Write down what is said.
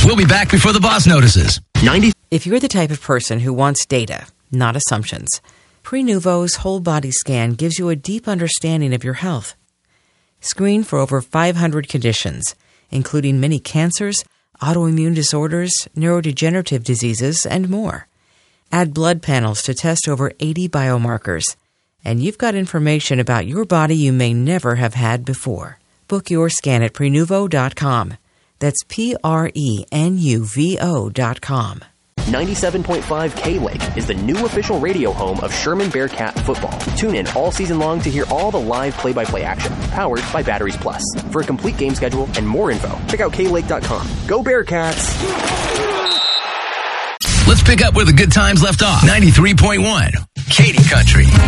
We'll be back before the boss notices. 90. If you're the type of person who wants data, not assumptions, Prenuvo's whole body scan gives you a deep understanding of your health. Screen for over 500 conditions, including many cancers, autoimmune disorders, neurodegenerative diseases, and more. Add blood panels to test over 80 biomarkers, and you've got information about your body you may never have had before. Book your scan at Prenuvo.com. That's Prenuvo.com. 97.5 K-Lake is the new official radio home of Sherman Bearcat football. Tune in all season long to hear all the live play-by-play action, powered by Batteries Plus. For a complete game schedule and more info, check out klake.com. Go Bearcats! Let's pick up where the good times left off. 93.1 Katy Country.